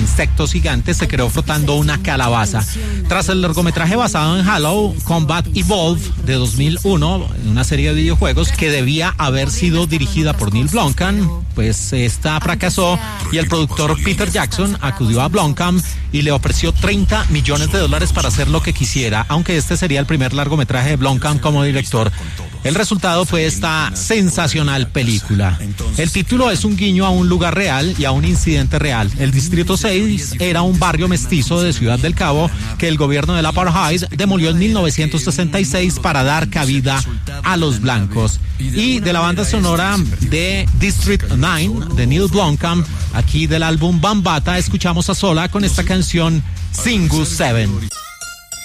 insectos gigantes se creó frotando una calabaza. Tras el largometraje basado en Halo Combat Evolved de 2001, una serie de videojuegos que debía haber sido dirigida por Neil Blomkamp, pues esta fracasó y el productor Peter Jackson acudió a Blomkamp y le ofreció $30 millones para hacer lo que quisiera, aunque este sería el primer largometraje de Blomkamp como director. El resultado fue esta sensacional película. El título es un guiño a un lugar real y a un incidente real. El Distrito 6 era un barrio mestizo de Ciudad del Cabo que el gobierno del apartheid demolió en 1966 para dar cabida a los blancos. Y de la banda sonora de District 9 de Neil Blomkamp, aquí del álbum Bambaataa, escuchamos a Sola con esta canción Single 7.